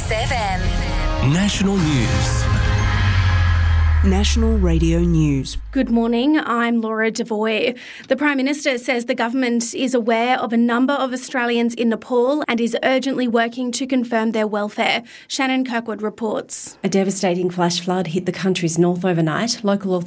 Kiss FM. National News. National Radio News. Good morning, I'm Laura Devoy. The Prime Minister says the government is aware of a number of Australians in Nepal and is urgently working to confirm their welfare. Shannon Kirkwood reports. A devastating flash flood hit the country's north overnight. Local